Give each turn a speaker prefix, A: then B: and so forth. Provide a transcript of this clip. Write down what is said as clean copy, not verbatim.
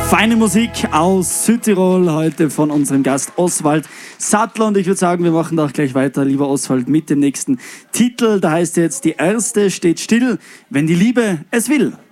A: Feine Musik aus Südtirol, heute von unserem Gast Oswald Sattler. Und ich würde sagen, wir machen da auch gleich weiter, lieber Oswald, mit dem nächsten Titel. Da heißt jetzt, die Erste steht still, wenn die Liebe es will.